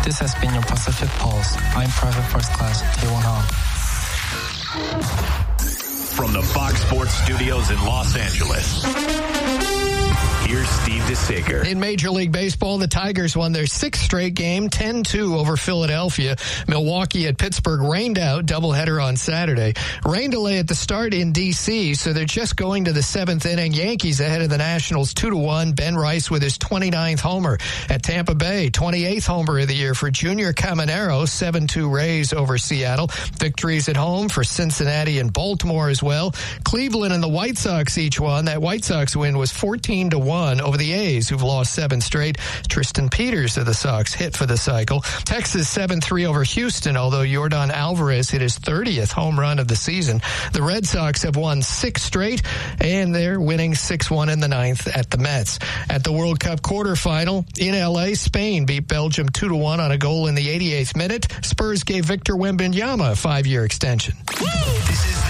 This has been your Pacific Pulse. I'm Private First Class Taewon Ha. From the Fox Sports Studios in Los Angeles, here's Steve DeSager. In Major League Baseball, the Tigers won their sixth straight game, 10-2 over Philadelphia. Milwaukee at Pittsburgh rained out, doubleheader on Saturday. Rain delay at the start in D.C., so they're just going to the seventh inning. Yankees ahead of the Nationals 2-1. Ben Rice with his 29th homer. At Tampa Bay, 28th homer of the year for Junior Caminero, 7-2 Rays over Seattle. Victories at home for Cincinnati and Baltimore as well. Cleveland and the White Sox each won. That White Sox win was 14-1 over the A's, who've lost 7 straight. Tristan Peters of the Sox hit for the cycle. Texas 7-3 over Houston, although Yordan Alvarez hit his 30th home run of the season. The Red Sox have won 6 straight, and they're winning 6-1 in the 9th at the Mets. At the World Cup quarterfinal in L.A., Spain beat Belgium 2-1 on a goal in the 88th minute. Spurs gave Victor Wembanyama a 5-year extension. This is